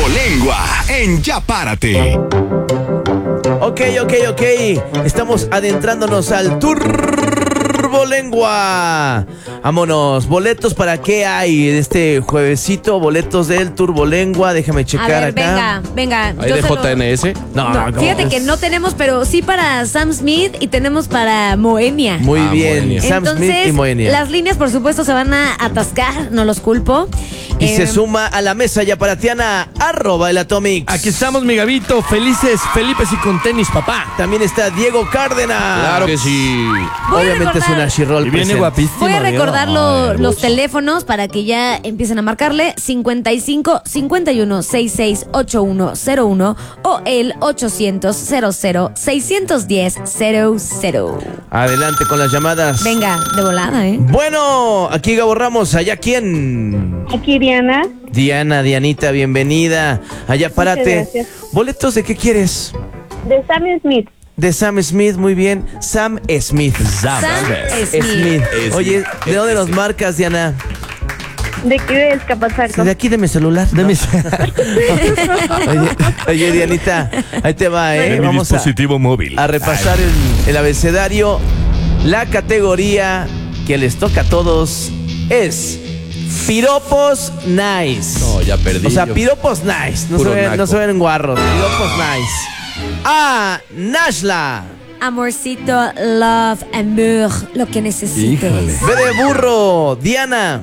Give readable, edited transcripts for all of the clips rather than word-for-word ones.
Turbolengua en Ya Párate. Ok. Estamos adentrándonos al Turbolengua. Vámonos. ¿Boletos para qué hay este juevesito? Boletos del Turbolengua. Déjame checar a ver, acá. Venga. ¿Hay de JNS? No. Fíjate que no tenemos, pero sí para Sam Smith y tenemos para Moenia. Muy bien. Moenia. Sam Smith y Moenia. Las líneas, por supuesto, se van a atascar. No los culpo. Y se suma a la mesa yaparatiana @el Atomics. Aquí estamos, mi Gabito, felices, Felipe y con tenis, papá. También está Diego Cárdenas. Claro que sí. Voy a Obviamente es recordar- una She-Roll Y viene presente. guapísimo. Voy a Diego. recordar Ay, los teléfonos para que ya empiecen a marcarle 55 51 66 8101 o el 800 00 610 00. Adelante con las llamadas. Venga, de volada, ¿eh? Bueno, aquí Gabo Ramos, allá quién. Aquí Diana, Dianita, bienvenida. Allá párate. gracias. ¿Boletos de qué quieres? de Sam Smith. De Sam Smith, muy bien. Sam Smith. Sam Smith. Smith. Oye, ¿de dónde nos marcas, Diana? De aquí de Escapazarco. De aquí de mi celular. Oye, Dianita, ahí te va, ¿eh? De mi Vamos dispositivo móvil. a repasar el abecedario. La categoría que les toca a todos es piropos nice. No, ya perdí. O sea, yo. piropos nice. No Puro se ven naco. guarros. Piropos nice. A. Nashla. Amorcito, love, amour, lo que necesites. Híjole. B de burro. Diana.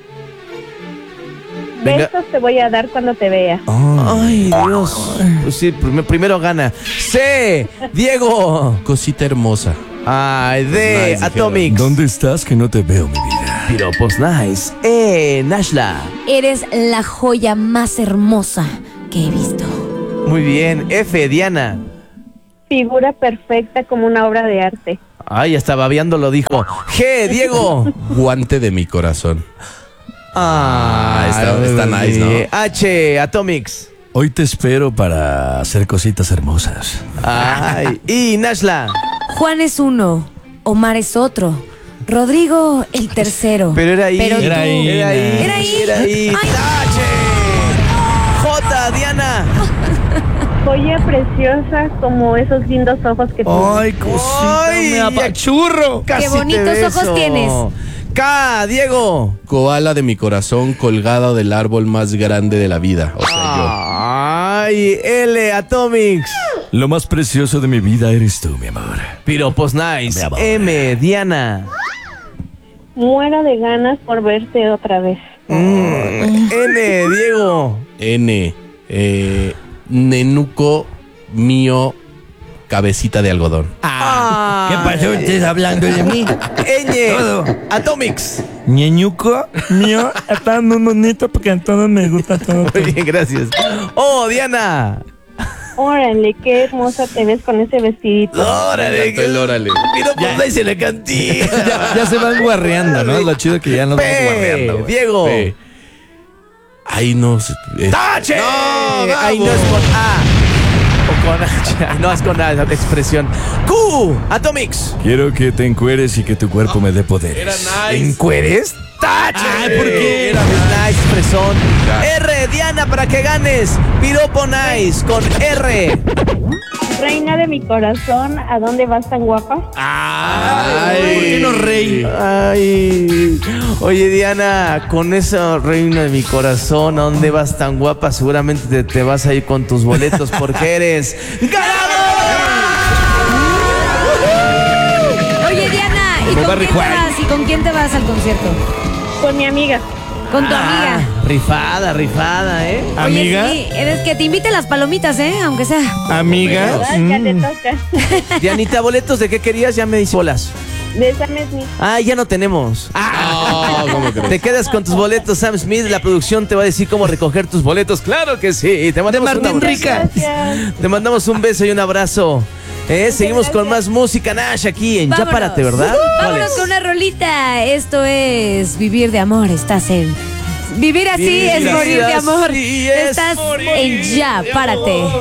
Venga. Besos te voy a dar cuando te vea. Ay, Dios. Pues sí, primero gana. C. Diego. Cosita hermosa. Ay, D. Nice, dijeron. Atomics. ¿Dónde estás que no te veo, mi vida? Piropos nice. E. Nashla. Eres la joya más hermosa que he visto. Muy bien. F. Diana. Figura perfecta como una obra de arte. Ay, hasta babeando lo dijo. G. Diego. Guante de mi corazón. Ah, está nice, ¿no? H. Atomics. Hoy te espero para hacer cositas hermosas. Ay. Y Nashla. Juan es uno, Omar es otro, Rodrigo el tercero. Pero era ahí. Pero Era tú- ahí. Era ahí. Era ahí. Era ahí. Ay. H. J. Diana. Joya preciosa como esos lindos ojos que tienes. Ay, cosita, Ay, me apachurro. Casi Qué bonitos te beso. ojos tienes. K. Diego. Koala de mi corazón colgado del árbol más grande de la vida. O sea, Ay, L. Atomics. Lo más precioso de mi vida eres tú, mi amor. Piropos nice. Mi amor. M. Diana. Muero de ganas por verte otra vez. N. Diego. yo. N. Nenuco mío, cabecita de algodón. ¿Qué pasó? ¿Estás hablando de mí? Ñ. Atomics. Ñeñuco mío, está muy bonito porque a todos me gusta todo. Muy bien, gracias. Oh, Diana. Órale, qué hermosa te ves con ese vestidito. Órale. El órale. Piropos nice en la cantina. Ya se van guarreando, ¿no? Lo chido que ya nos vamos guarreando, P. güey. Diego. P. Ahí no. ¡Tache! No, Ahí no es con A. O con H. No es con A, esa expresión. Q. Atomics. Quiero que te encueres y que tu cuerpo me dé poderes. Era nice. ¿Encueres? ¡Tache! Ay, ¿por qué? Era nice, fresón. R. Diana, para que ganes. Piropo nice con R. Reina de mi corazón, ¿a dónde vas tan guapa? Ay, ¿por qué no rey? Ay. Oye, Diana, con esa reina de mi corazón, ¿a dónde vas tan guapa? Seguramente te vas a ir con tus boletos porque eres Oye, Diana, ¿y Como con Barry quién te White. vas? ¿Y con quién te vas al concierto? Con mi amiga. Con tu amiga. Rifada, ¿eh? ¿Amiga? Oye, sí, eres que te invite las palomitas, aunque sea. ¿Amiga? ¿Verdad? Ya le toca. Dianita, ¿boletos de qué querías? Ya me dice bolas. De Sam Smith. Ah, ya no tenemos. No, ¿cómo crees? Te quedas con tus boletos, Sam Smith. La producción te va a decir cómo recoger tus boletos. Claro que sí. Te mandamos, Martín Rica. Gracias. te mandamos un beso y un abrazo. Seguimos con más música Nash aquí en Ya Vámonos. Párate, ¿verdad? ¿Cuál Vámonos es? con una rolita. Esto es Vivir de Amor. Estás en... Vivir así Vivir es así morir de amor. es Estás morir en Ya Párate.